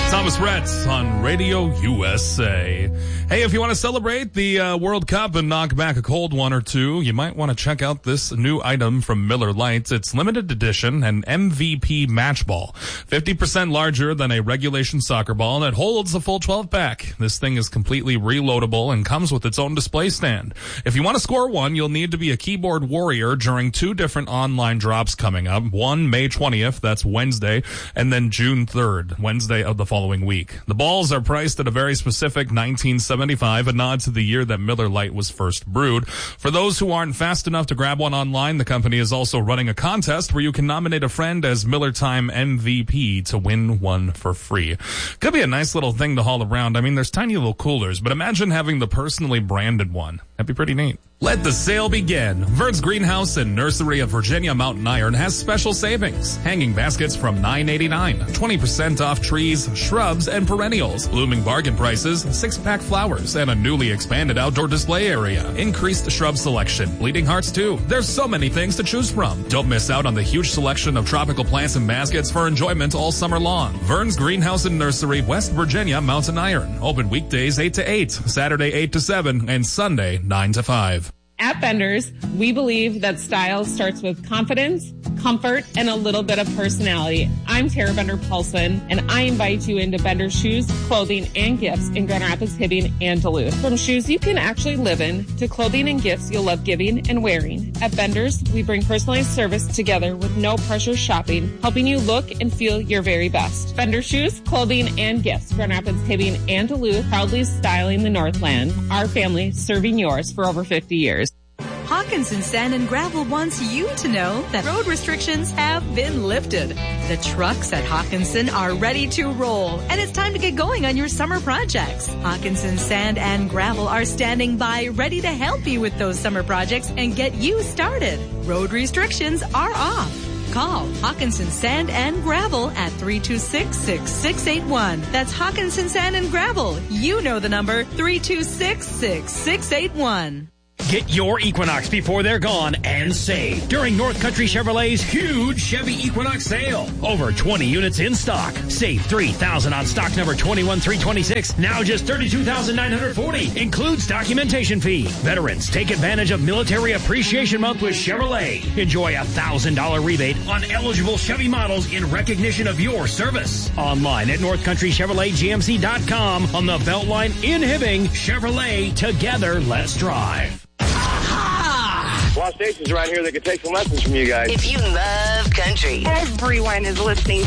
Thomas Rhett on Radio USA. Hey, if you want to celebrate the World Cup and knock back a cold one or two, you might want to check out this new item from Miller Lite. It's limited edition, an MVP match ball. 50% larger than a regulation soccer ball, and it holds a full 12-pack. This thing is completely reloadable and comes with its own display stand. If you want to score one, you'll need to be a keyboard warrior during two different online drops coming up. One, May 20th, that's Wednesday, and then June 3rd, Wednesday of the following week. The balls are priced at a very specific $19.75, a nod to the year that Miller Lite was first brewed. For those who aren't fast enough to grab one online, the company is also running a contest where you can nominate a friend as Miller Time MVP to win one for free. Could be a nice little thing to haul around. I mean, there's tiny little coolers, but imagine having the personally branded one. That'd be pretty neat. Let the sale begin. Vern's Greenhouse and Nursery of Virginia Mountain Iron has special savings. Hanging baskets from $9.89. 20% off trees, shrubs, and perennials. Blooming bargain prices, 6-pack flowers, and a newly expanded outdoor display area. Increased shrub selection. Bleeding hearts too. There's so many things to choose from. Don't miss out on the huge selection of tropical plants and baskets for enjoyment all summer long. Vern's Greenhouse and Nursery, West Virginia Mountain Iron. Open weekdays 8 to 8, Saturday 8 to 7, and Sunday 9 to 5. At Benders, we believe that style starts with confidence, comfort, and a little bit of personality. I'm Tara Bender-Paulson, and I invite you into Benders shoes, clothing, and gifts in Grand Rapids, Hibbing, and Duluth. From shoes you can actually live in to clothing and gifts you'll love giving and wearing. At Benders, we bring personalized service together with no pressure shopping, helping you look and feel your very best. Benders shoes, clothing, and gifts. Grand Rapids, Hibbing, and Duluth, proudly styling the Northland. Our family serving yours for over 50 years. Hawkinson Sand and Gravel wants you to know that road restrictions have been lifted. The trucks at Hawkinson are ready to roll, and it's time to get going on your summer projects. Hawkinson Sand and Gravel are standing by, ready to help you with those summer projects and get you started. Road restrictions are off. Call Hawkinson Sand and Gravel at 326-6681. That's Hawkinson Sand and Gravel. You know the number, 326-6681. Get your Equinox before they're gone and save during North Country Chevrolet's huge Chevy Equinox sale. Over 20 units in stock. Save $3,000 on stock number 21326. Now just $32,940. Includes documentation fee. Veterans, take advantage of Military Appreciation Month with Chevrolet. Enjoy a $1,000 rebate on eligible Chevy models in recognition of your service. Online at NorthCountryChevroletGMC.com on the Beltline in Hibbing. Chevrolet, together, let's drive. A lot of stations around here that could take some lessons from you guys. If you love country, everyone is listening